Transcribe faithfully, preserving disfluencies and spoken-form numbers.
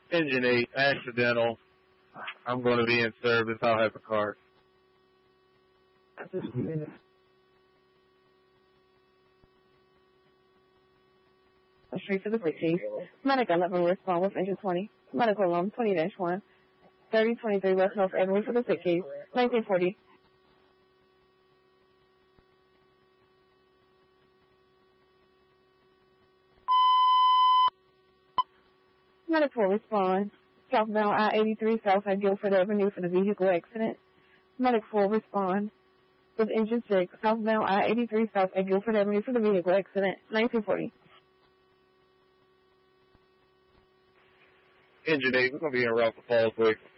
Engine eight, accidental. I'm going to be in service. I'll have a card. Straight to the quick case. Medic eleven respond with engine twenty. Medical alarm twenty dash one. thirty twenty-three West North Avenue for the sick case. nineteen forty. Medic four respond. Southbound I eighty-three south at Guilford Avenue for the vehicle accident. Medic four respond with engine six. Southbound I eighty-three south at Guilford Avenue for the vehicle accident. nineteen forty. Engine eight, we're going to be in Rockford Falls Lake.